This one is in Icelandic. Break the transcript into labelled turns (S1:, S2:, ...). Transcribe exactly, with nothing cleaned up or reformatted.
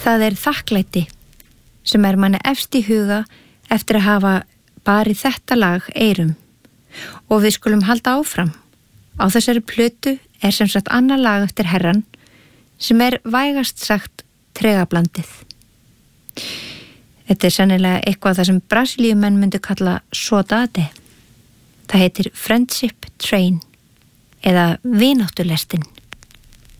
S1: Það er þakklæti sem er manni efst í huga eftir að hafa barið þetta lag eyrum. Og við skulum halda áfram. Á þessari plötu er sem sagt annað lag eftir herran sem er vægast sagt tregablandið. Þetta er sennilega eitthvað það sem Brasilíumenn myndu kalla saudade. Það heitir Friendship Train eða vináttulestin.